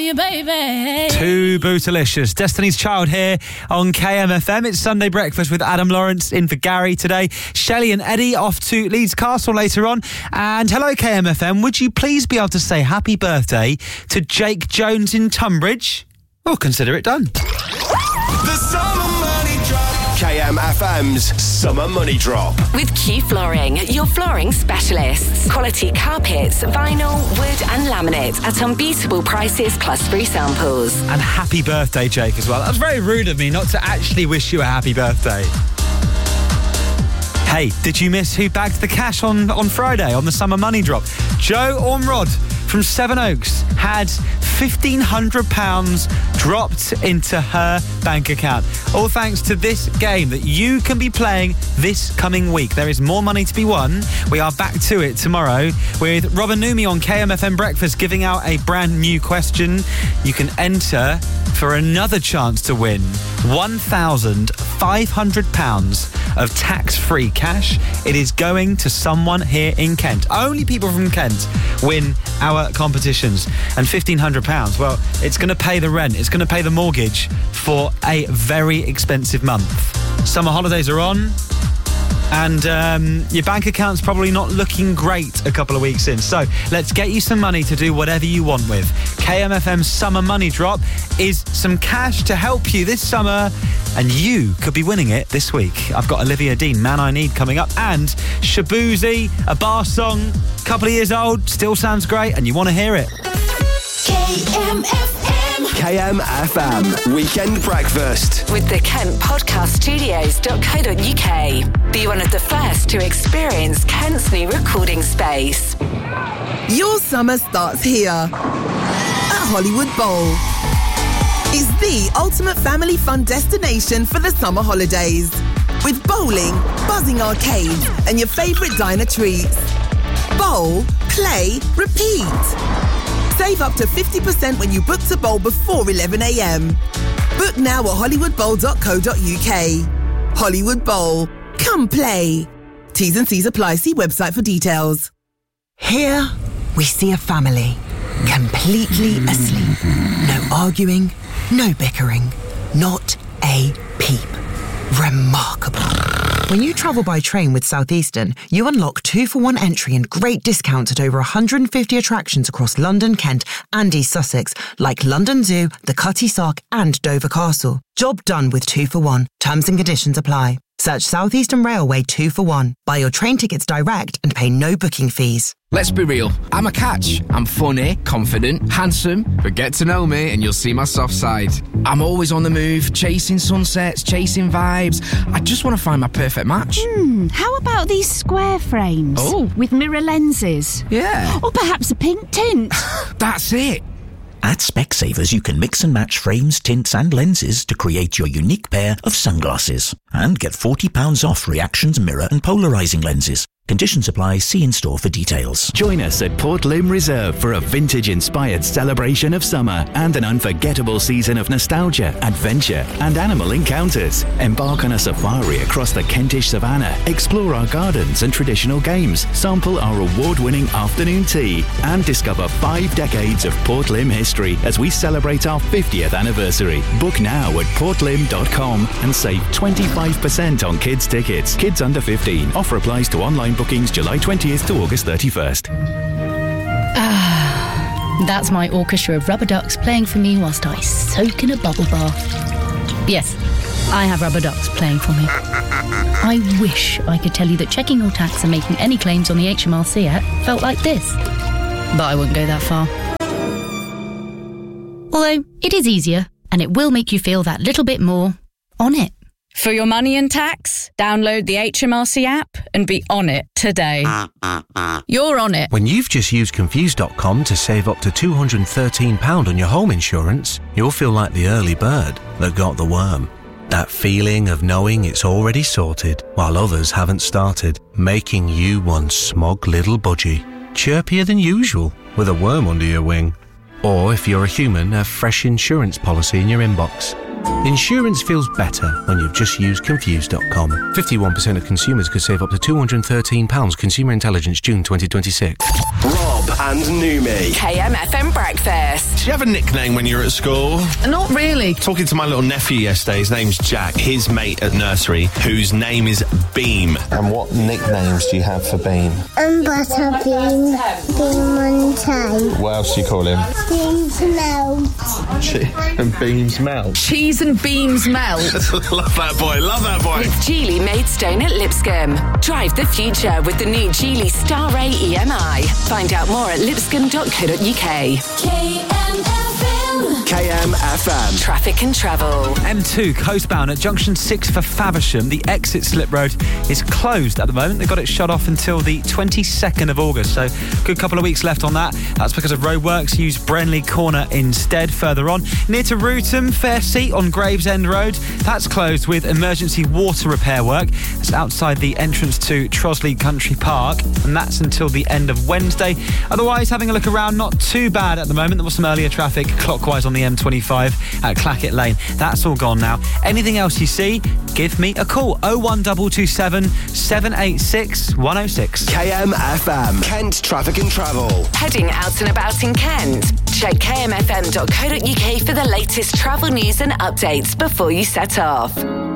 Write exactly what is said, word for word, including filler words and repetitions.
you, baby. Too bootylicious. Destiny's Child here on K M F M. It's Sunday Breakfast with Adam Lawrence in for Gary today. Shelley and Eddie off to Leeds Castle later on. And hello, K M F M. Would you please be able to say happy birthday to Jake Jones in Tunbridge? Well, consider it done. The Summer Money Drop. K M F M's Summer Money Drop. With Q Flooring, your flooring specialists. Quality carpets, vinyl, wood and laminate at unbeatable prices plus free samples. And happy birthday, Jake, as well. That was very rude of me not to actually wish you a happy birthday. Hey, did you miss who bagged the cash on, on Friday on the Summer Money Drop? Joe Ormrod from Sevenoaks had fifteen hundred pounds dropped into her bank account. All thanks to this game that you can be playing this coming week. There is more money to be won. We are back to it tomorrow with Robin Numi on K M F M Breakfast giving out a brand new question. You can enter for another chance to win one thousand five hundred pounds of tax-free cash. It is going to someone here in Kent. Only people from Kent win our competitions. And fifteen hundred pounds, well, it's going to pay the rent. It's going to pay the mortgage for a very expensive month. Summer holidays are on. And um, your bank account's probably not looking great a couple of weeks in. So let's get you some money to do whatever you want with. K M F M's Summer Money Drop is some cash to help you this summer. And you could be winning it this week. I've got Olivia Dean, Man I Need, coming up. And Shabuzi, a bar song, a couple of years old, still sounds great. And you want to hear it. K M F M. K M F M Weekend Breakfast. With the Kent Podcast Studios dot co dot uk. Be one of the first to experience Kent's new recording space. Your summer starts here at Hollywood Bowl. It's the ultimate family fun destination for the summer holidays. With bowling, buzzing arcades, and your favourite diner treats. Bowl, play, repeat. Save up to fifty percent when you book to bowl before eleven a.m. Book now at hollywood bowl dot co dot uk. Hollywood Bowl. Come play. T's and C's apply. See website for details. Here we see a family completely asleep. No arguing, no bickering, not a peep. Remarkable. When you travel by train with Southeastern, you unlock two for one entry and great discounts at over one hundred fifty attractions across London, Kent and East Sussex, like London Zoo, the Cutty Sark and Dover Castle. Job done with two for one. Terms and conditions apply. Search Southeastern Railway two for one. Buy your train tickets direct and pay no booking fees. Let's be real, I'm a catch. I'm funny, confident, handsome, but get to know me and you'll see my soft side. I'm always on the move, chasing sunsets, chasing vibes. I just want to find my perfect match. Hmm, how about these square frames? Oh. With mirror lenses? Yeah. Or perhaps a pink tint? That's it. At Specsavers, you can mix and match frames, tints and lenses to create your unique pair of sunglasses. And get forty pounds off reactions, mirror and polarising lenses. Conditions apply. See in-store for details. Join us at Port Lympne Reserve for a vintage-inspired celebration of summer and an unforgettable season of nostalgia, adventure and animal encounters. Embark on a safari across the Kentish savannah, explore our gardens and traditional games, sample our award-winning afternoon tea and discover five decades of Port Lympne history as we celebrate our fiftieth anniversary. Book now at port lympne dot com and save twenty-five percent on kids' tickets. Kids under fifteen. Offer applies to online bookings July twentieth to August thirty-first. Ah, that's my orchestra of rubber ducks playing for me whilst I soak in a bubble bath. Yes, I have rubber ducks playing for me. I wish I could tell you that checking your tax and making any claims on the H M R C app felt like this, but I wouldn't go that far. Although, it is easier, and it will make you feel that little bit more on it. For your money and tax, download the H M R C app and be on it today. You're on it. When you've just used Confused dot com to save up to two hundred thirteen pounds on your home insurance, you'll feel like the early bird that got the worm. That feeling of knowing it's already sorted while others haven't started, making you one smug little budgie, chirpier than usual with a worm under your wing. Or if you're a human, a fresh insurance policy in your inbox. Insurance feels better when you've just used Confused dot com. fifty-one percent of consumers could save up to two hundred thirteen pounds. Consumer Intelligence, June twenty twenty-six. Rob, and Numi. K M F M Breakfast. Did you have a nickname when you were at school? Not really. Talking to my little nephew yesterday, his name's Jack, his mate at nursery, whose name is Beam. And what nicknames do you have for Beam? Um, Butterbean, Beam on time. What else do you call him? Beams melt. Che- and Beams melt. Cheese and beams melt. Love that boy, love that boy. With Geely Maidstone at Lipscomb. Drive the future with the new Geely Star Ray E M I. Find out more at lipscomb dot co dot uk. K M F M. Traffic and travel. M two coastbound at junction six for Faversham. The exit slip road is closed at the moment. They've got it shut off until the twenty-second of August, so good couple of weeks left on that. That's because of roadworks. Use Brenley Corner instead. Further on, near to Rootham, Fair Seat on Gravesend Road. That's closed with emergency water repair work. It's outside the entrance to Trosley Country Park, and that's until the end of Wednesday. Otherwise, having a look around, not too bad at the moment. There was some earlier traffic clockwise on the M twenty-five at Clackett Lane. That's all gone now. Anything else you see, give me a call. oh one two two seven, seven eight six, one oh six. K M F M. Kent Traffic and Travel. Heading out and about in Kent? Check k m f m dot co dot uk for the latest travel news and updates before you set off.